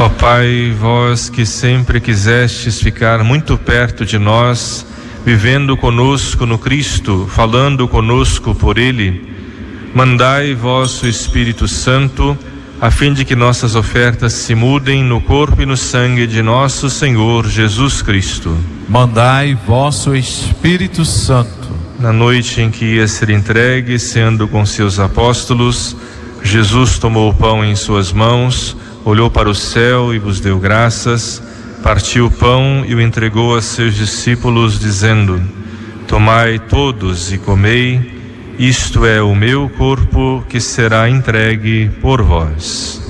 Ó Pai, vós que sempre quisestes ficar muito perto de nós, vivendo conosco no Cristo, falando conosco por Ele, mandai vosso Espírito Santo, a fim de que nossas ofertas se mudem no corpo e no sangue de nosso Senhor Jesus Cristo. Mandai vosso Espírito Santo. Na noite em que ia ser entregue, sendo com seus apóstolos, Jesus tomou o pão em suas mãos, olhou para o céu e vos deu graças, partiu o pão e o entregou a seus discípulos, dizendo: Tomai todos e comei, isto é o meu corpo que será entregue por vós.